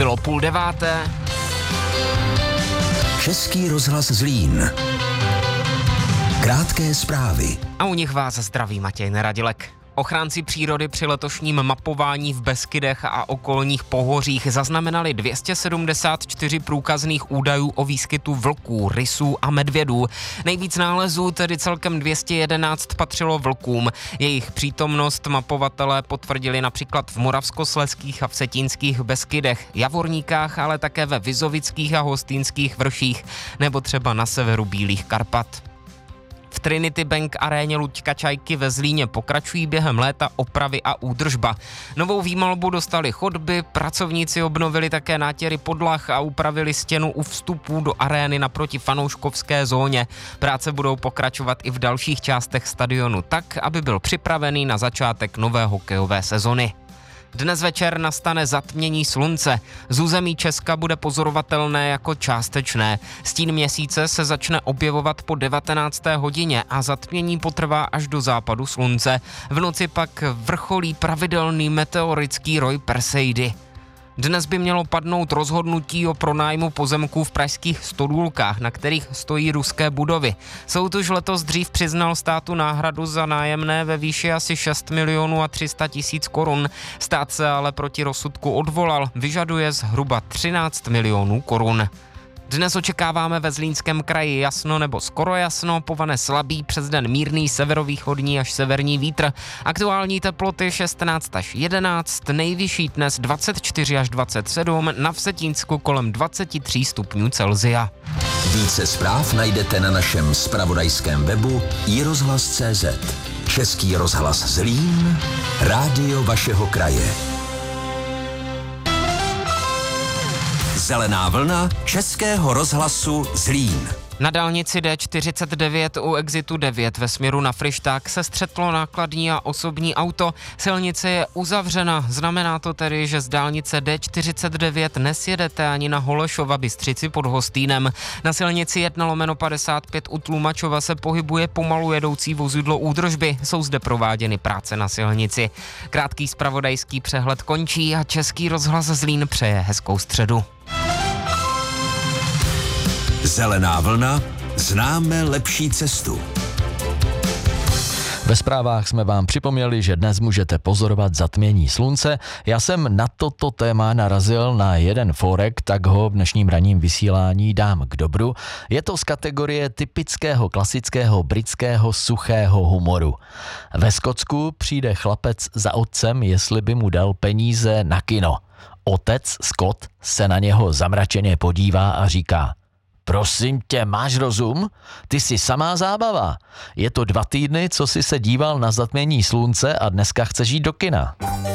Bylo 8:30. Český rozhlas Zlín. Krátké zprávy. A u nich vás zdraví Matěj Neradilek. Ochránci přírody při letošním mapování v Beskydech a okolních pohořích zaznamenali 274 průkazných údajů o výskytu vlků, rysů a medvědů. Nejvíc nálezů, tedy celkem 211, patřilo vlkům. Jejich přítomnost mapovatelé potvrdili například v Moravskoslezských a Vsetínských Beskydech, Javorníkách, ale také ve Vizovických a Hostýnských vrších nebo třeba na severu Bílých Karpat. V Trinity Bank aréně Luďka Čajky ve Zlíně pokračují během léta opravy a údržba. Novou výmalbu dostali chodby, pracovníci obnovili také nátěry podlah a upravili stěnu u vstupů do arény naproti fanouškovské zóně. Práce budou pokračovat i v dalších částech stadionu tak, aby byl připravený na začátek nové hokejové sezony. Dnes večer nastane zatmění slunce. Z území Česka bude pozorovatelné jako částečné. Stín měsíce se začne objevovat po 19. hodině a zatmění potrvá až do západu slunce. V noci pak vrcholí pravidelný meteorický roj Perseidy. Dnes by mělo padnout rozhodnutí o pronájmu pozemků v pražských Stodůlkách, na kterých stojí ruské budovy. Soud už letos dřív přiznal státu náhradu za nájemné ve výši asi 6 milionů a 300 tisíc korun. Stát se ale proti rozsudku odvolal, vyžaduje zhruba 13 milionů korun. Dnes očekáváme ve Zlínském kraji jasno nebo skoro jasno, povane slabý, přes den mírný severovýchodní až severní vítr. Aktuální teploty 16 až 11, nejvyšší dnes 24 až 27, na Vsetínsku kolem 23 stupňů Celsia. Více zpráv najdete na našem zpravodajském webu iRozhlas.cz. Český rozhlas Zlín, rádio vašeho kraje. Zelená vlna Českého rozhlasu Zlín. Na dálnici D49 u exitu 9 ve směru na Fryšták se střetlo nákladní a osobní auto. Silnice je uzavřena. Znamená to tedy, že z dálnice D49 nesjedete ani na Holešova Bystřici pod Hostýnem. Na silnici 1/55 u Tlumačova se pohybuje pomalu jedoucí vozidlo údržby. Jsou zde prováděny práce na silnici. Krátký zpravodajský přehled končí a Český rozhlas Zlín přeje hezkou středu. Zelená vlna, známe lepší cestu. Ve zprávách jsme vám připomněli, že dnes můžete pozorovat zatmění slunce. Já jsem na toto téma narazil na jeden fórek, tak ho v dnešním ranním vysílání dám k dobru. Je to z kategorie typického klasického britského suchého humoru. Ve Skotsku přijde chlapec za otcem, jestli by mu dal peníze na kino. Otec Scott se na něho zamračeně podívá a říká: Prosím tě, máš rozum? Ty jsi samá zábava. Je to 2 týdny, co jsi se díval na zatmění slunce a dneska chceš jít do kina.